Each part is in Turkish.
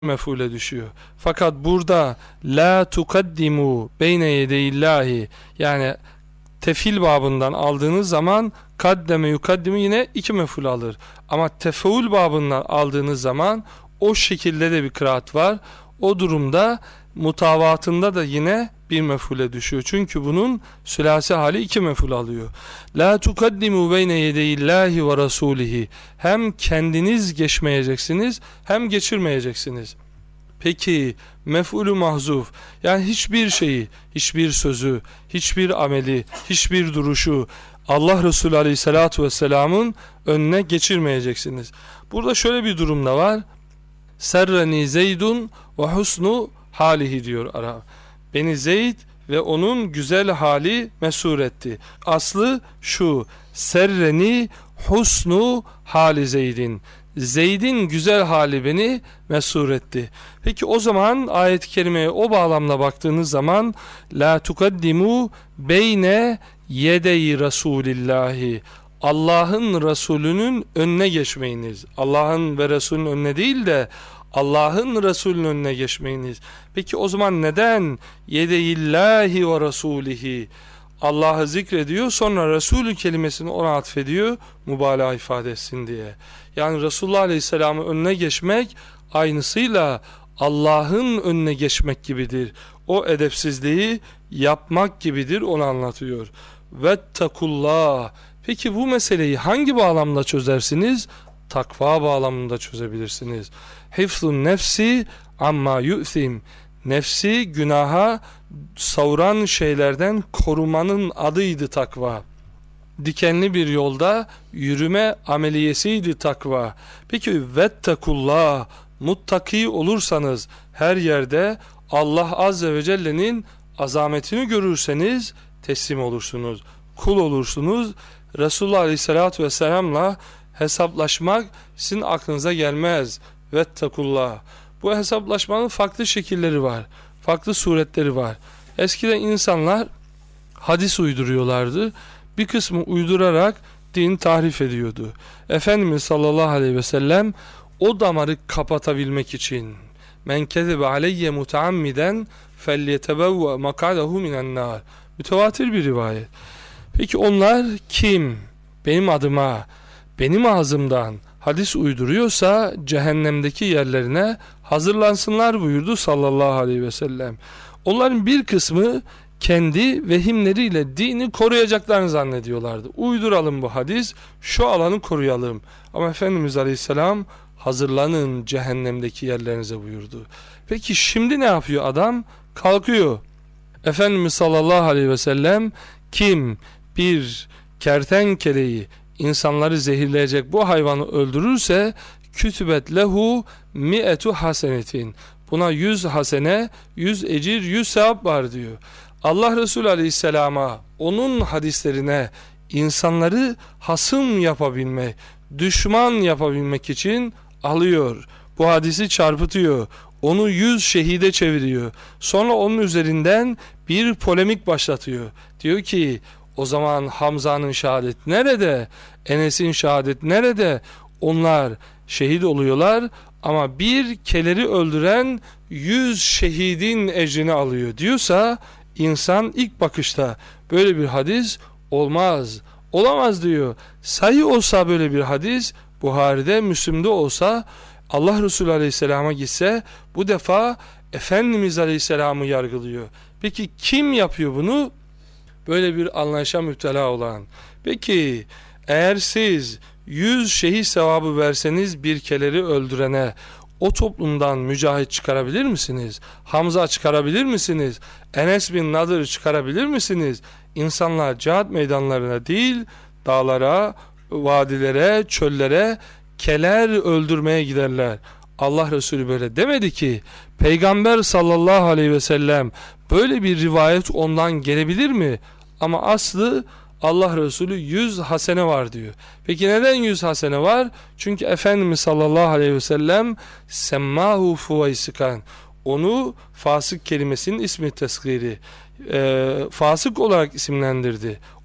mef'ule düşüyor. Fakat burada la tukaddimu beyne yedeyillahi, yani tefil babından aldığınız zaman kaddeme yukaddimu yine iki mef'ul alır. Ama tefeul babından aldığınız zaman o şekilde de bir kıraat var. O durumda mutavatında da yine bir mef'ule düşüyor. Çünkü bunun sülasi hali iki mef'ul alıyor. La tukaddimu beyne yedeyillahi ve rasulihi. Hem kendiniz geçmeyeceksiniz hem geçirmeyeceksiniz. Peki mef'ulü mahzuf, yani hiçbir şeyi, hiçbir sözü, hiçbir ameli, hiçbir duruşu Allah Resulü Aleyhisselatü Vesselam'ın önüne geçirmeyeceksiniz. Burada şöyle bir durum da var. Serreni Zeydun ve husnu halihi diyor Arap. Beni Zeyd ve onun güzel hali mesur etti. Aslı şu: serreni husnu hali Zeydin. Zeyd'in güzel hali beni mesur etti. Peki o zaman ayet-i kerimeye o bağlamla baktığınız zaman la tukaddimu beyne yedeyi Resulillahi, Allah'ın Resulü'nün önüne geçmeyiniz. Allah'ın ve Resulü'nün önüne değil de Allah'ın Resulü'nün önüne geçmeyiniz. Peki o zaman neden yedeyillahi ve rasulihi, Allah'ı zikrediyor, sonra Resulü kelimesini ona atfediyor mübalağa ifade etsin diye. Yani Resulullah Aleyhisselam'ın önüne geçmek aynısıyla Allah'ın önüne geçmek gibidir. O edepsizliği yapmak gibidir, onu anlatıyor. Vettakullah. Peki bu meseleyi hangi bağlamda çözersiniz? Takva bağlamında çözebilirsiniz. Hifzun nefsi amma yu'thim. Nefsi günaha savuran şeylerden korumanın adıydı takva. Dikenli bir yolda yürüme ameliyesiydi takva. Peki vettakullah, muttaki olursanız, her yerde Allah Azze ve Celle'nin azametini görürseniz teslim olursunuz, kul olursunuz. Resulullah Aleyhisselatü Vesselam'la hesaplaşmak sizin aklınıza gelmez. Vettakullah. Bu hesaplaşmanın farklı şekilleri var, farklı suretleri var. Eskiden insanlar hadis uyduruyorlardı. Bir kısmı uydurarak din tahrif ediyordu. Efendimiz sallallahu aleyhi ve sellem o damarı kapatabilmek için men kezebe aleyye muteammiden felyetebevve mak'adahu minen nar. Mütevatir bir rivayet. Peki onlar kim? Benim adıma, benim ağzımdan hadis uyduruyorsa cehennemdeki yerlerine hazırlansınlar buyurdu sallallahu aleyhi ve sellem. Onların bir kısmı kendi vehimleriyle dini koruyacaklarını zannediyorlardı. Uyduralım bu hadis, şu alanı koruyalım. Ama Efendimiz Aleyhisselam hazırlanın cehennemdeki yerlerinize buyurdu. Peki şimdi ne yapıyor adam? Kalkıyor. Efendimiz sallallahu aleyhi ve sellem kim bir kertenkeleyi, insanları zehirleyecek bu hayvanı öldürürse kütübet lehu mi'etu hasenetin. Buna 100 hasene, 100 ecir, 100 sevap var diyor. Allah Resulü Aleyhisselam'a, onun hadislerine insanları hasım yapabilmek, düşman yapabilmek için alıyor. Bu hadisi çarpıtıyor. Onu 100 şehide çeviriyor. Sonra onun üzerinden bir polemik başlatıyor. Diyor ki o zaman Hamza'nın şehadeti nerede? Enes'in şehadeti nerede? Onlar şehit oluyorlar ama bir keleri öldüren 100 şehidin ecrini alıyor diyorsa insan ilk bakışta böyle bir hadis olmaz, olamaz diyor. Sahih olsa böyle bir hadis, Buhari'de, Müslim'de olsa, Allah Resulü Aleyhisselam'a gitse bu defa Efendimiz Aleyhisselam'ı yargılıyor. Peki kim yapıyor bunu? Böyle bir anlayışa müptela olan. Peki eğer siz 100 şehit sevabı verseniz bir keleri öldürene, o toplumdan mücahit çıkarabilir misiniz? Hamza çıkarabilir misiniz? Enes bin Nadir çıkarabilir misiniz? İnsanlar cihat meydanlarına değil, dağlara, vadilere, çöllere keler öldürmeye giderler. Allah Resulü böyle demedi ki. Peygamber sallallahu aleyhi ve sellem böyle bir rivayet ondan gelebilir mi? Ama aslı Allah Resulü 100 hasene var diyor. Peki neden 100 hasene var? Çünkü Efendimiz sallallahu aleyhi ve sellem semmahu fuvaysıkan, onu fasık kelimesinin ismi teskiri, fasık olarak isimlendirdi.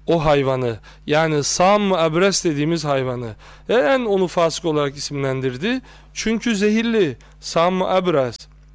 o hayvanı, yani Sam ebres dediğimiz hayvanı. Neden onu fasık olarak isimlendirdi? Çünkü zehirli. Sam ebres.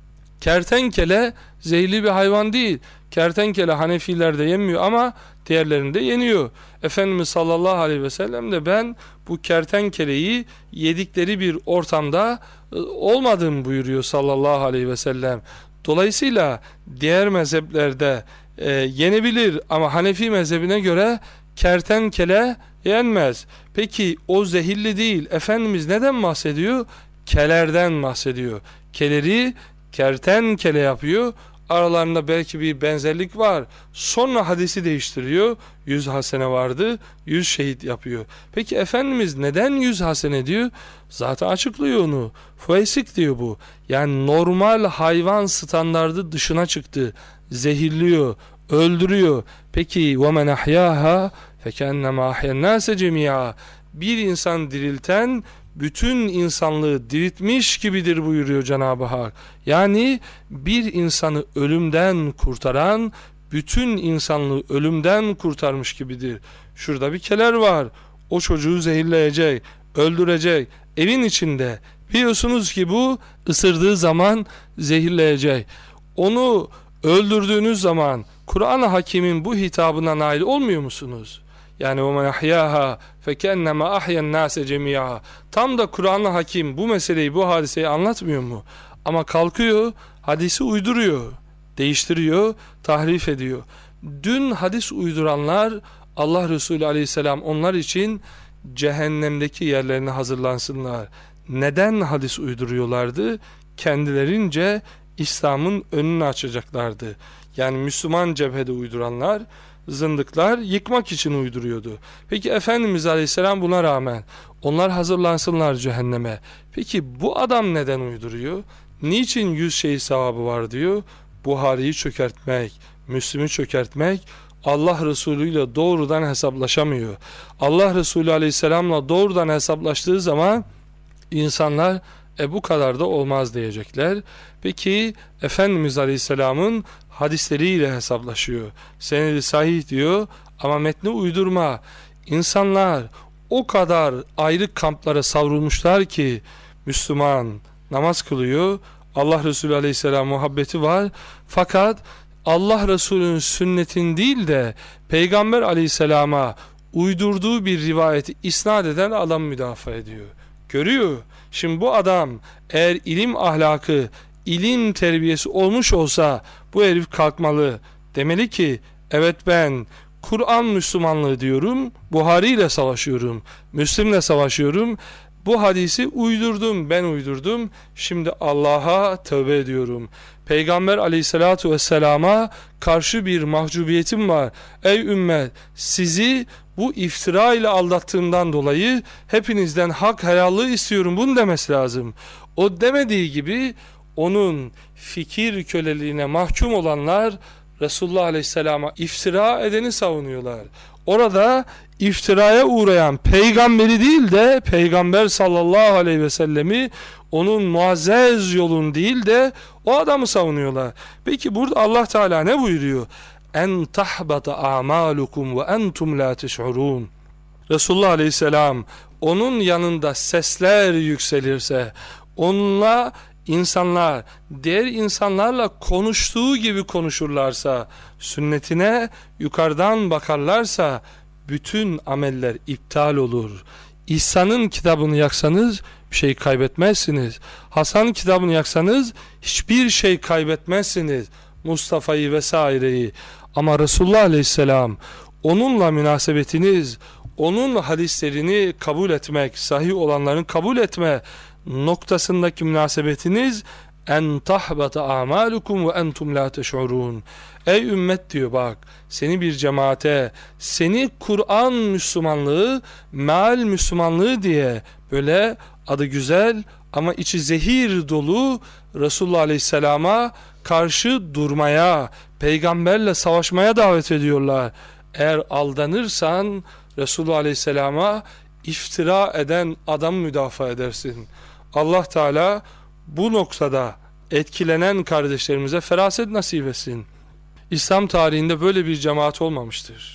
Kertenkele zehirli bir hayvan değil. Kertenkele Hanefilerde yenmiyor ama diğerlerinde yeniyor. Efendimiz sallallahu aleyhi ve sellem de ben bu kertenkeleyi yedikleri bir ortamda olmadığımı buyuruyor sallallahu aleyhi ve sellem. Dolayısıyla diğer mezheplerde yenebilir ama Hanefi mezhebine göre kertenkele yenmez. Peki o zehirli değil. Efendimiz neden bahsediyor? Kelerden bahsediyor. Keleri kertenkele yapıyor. Aralarında belki bir benzerlik var. Sonra hadisi değiştiriyor. 100 hasene vardı, 100 şehit yapıyor. Peki Efendimiz neden 100 hasene diyor? Zaten açıklıyor onu. Fuesik diyor bu. Yani normal hayvan standardı dışına çıktı. Zehirliyor, öldürüyor. Peki وَمَنْ أَحْيَاهَا فَكَنَّمَا أَحْيَا النَّاسَ جَمِيعًا. Bir insan dirilten bütün insanlığı diriltmiş gibidir buyuruyor Cenab-ı Hak. Yani bir insanı ölümden kurtaran bütün insanlığı ölümden kurtarmış gibidir. Şurada bir keler var. O çocuğu zehirleyecek, öldürecek. Evin içinde. Biliyorsunuz ki bu ısırdığı zaman zehirleyecek. Onu öldürdüğünüz zaman Kur'an-ı Hakim'in bu hitabına nail olmuyor musunuz? Yani وَمَنْ أَحْيَاهَا فَكَنَّمَا أَحْيَا النَّاسَ جَمِيعًا. Tam da Kur'an-ı Hakim bu meseleyi, bu hadiseyi anlatmıyor mu? Ama kalkıyor, hadisi uyduruyor, değiştiriyor, tahrif ediyor. Dün hadis uyduranlar, Allah Resulü aleyhisselam onlar için cehennemdeki yerlerine hazırlansınlar. Neden hadis uyduruyorlardı? Kendilerince İslam'ın önünü açacaklardı. Yani Müslüman cephede uyduranlar, zındıklar yıkmak için uyduruyordu. Peki Efendimiz Aleyhisselam buna rağmen onlar hazırlansınlar cehenneme. Peki bu adam neden uyduruyor? Niçin 100 şehit sevabı var diyor? Buhari'yi çökertmek, Müslim'i çökertmek, Allah Resulü ile doğrudan hesaplaşamıyor. Allah Resulü Aleyhisselam'la doğrudan hesaplaştığı zaman insanlar bu kadar da olmaz diyecekler. Peki Efendimiz Aleyhisselam'ın hadisleriyle hesaplaşıyor. Senedi sahih diyor ama metni uydurma. İnsanlar o kadar ayrı kamplara savrulmuşlar ki Müslüman namaz kılıyor. Allah Resulü Aleyhisselam muhabbeti var. Fakat Allah Resulü'nün sünnetin değil de Peygamber Aleyhisselam'a uydurduğu bir rivayeti isnat eden adam müdafaa ediyor. Görüyor. Şimdi bu adam eğer ilim ahlakı, ilim terbiyesi olmuş olsa bu herif kalkmalı. Demeli ki evet ben Kur'an Müslümanlığı diyorum, Buhari ile savaşıyorum, Müslim'le savaşıyorum. Bu hadisi uydurdum, ben uydurdum. Şimdi Allah'a tövbe ediyorum. Peygamber aleyhissalatu vesselama karşı bir mahcubiyetim var. Ey ümmet, sizi bu iftira ile aldattığımdan dolayı hepinizden hak helallığı istiyorum. Bunu demesi lazım. O demediği gibi onun fikir köleliğine mahkum olanlar Resulullah Aleyhisselam'a iftira edeni savunuyorlar. Orada iftiraya uğrayan peygamberi değil de Peygamber sallallahu aleyhi ve sellemi, onun muazzez yolun değil de o adamı savunuyorlar. Peki burada Allah Teala ne buyuruyor? En tahbata a'malukum ve entum la teş'urun. Resulullah Aleyhisselam onun yanında sesler yükselirse, onunla insanlar diğer insanlarla konuştuğu gibi konuşurlarsa, sünnetine yukarıdan bakarlarsa bütün ameller iptal olur. İhsan'ın kitabını yaksanız bir şey kaybetmezsiniz. Hasan kitabını yaksanız hiçbir şey kaybetmezsiniz. Mustafa'yı vesaireyi. Ama Resulullah Aleyhisselam, onunla münasebetiniz, onun hadislerini kabul etmek, sahih olanların kabul etme noktasındaki münasebetiniz en tahbata a'malukum ve entum la teş'urun. Ey ümmet diyor, bak seni bir cemaate, seni Kur'an Müslümanlığı, meal Müslümanlığı diye böyle adı güzel ama içi zehir dolu Resulullah Aleyhisselam'a karşı durmaya, peygamberle savaşmaya davet ediyorlar. Eğer aldanırsan Resulullah Aleyhisselam'a iftira eden adam müdafaa edersin. Allah Teala bu noktada etkilenen kardeşlerimize feraset nasip etsin. İslam tarihinde böyle bir cemaat olmamıştır.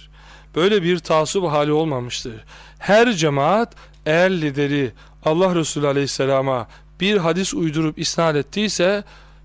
böyle bir taassup hali olmamıştır. Her cemaat eğer lideri Allah Resulü Aleyhisselam'a bir hadis uydurup isnat ettiyse